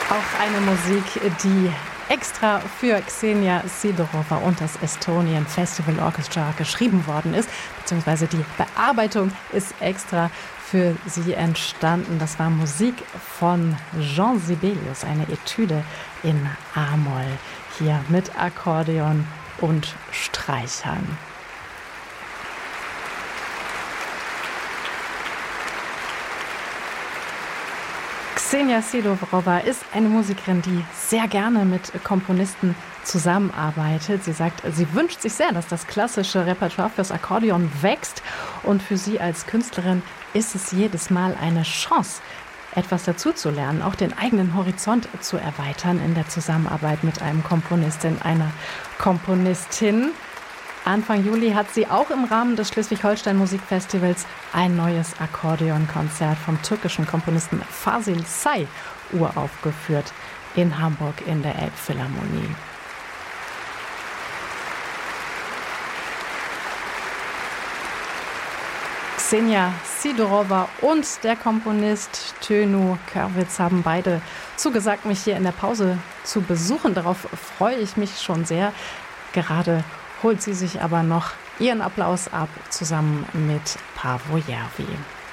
Auch eine Musik, die extra für Ksenia Sidorova und das Estonian Festival Orchestra geschrieben worden ist, beziehungsweise die Bearbeitung ist extra für sie entstanden. Das war Musik von Jean Sibelius, eine Etüde in A-Moll, hier mit Akkordeon und Streichern. Ksenia Sidorova ist eine Musikerin, die sehr gerne mit Komponisten zusammenarbeitet. Sie sagt, sie wünscht sich sehr, dass das klassische Repertoire fürs Akkordeon wächst. Und für sie als Künstlerin ist es jedes Mal eine Chance, etwas dazuzulernen, auch den eigenen Horizont zu erweitern in der Zusammenarbeit mit einem Komponistin, einer Komponistin. Anfang Juli hat sie auch im Rahmen des Schleswig-Holstein-Musikfestivals ein neues Akkordeonkonzert vom türkischen Komponisten Fasil Say uraufgeführt in Hamburg in der Elbphilharmonie. Ksenia Sidorova und der Komponist Tönu Körwitz haben beide zugesagt, mich hier in der Pause zu besuchen. Darauf freue ich mich schon sehr. Gerade holt sie sich aber noch ihren Applaus ab, zusammen mit Paavo Järvi.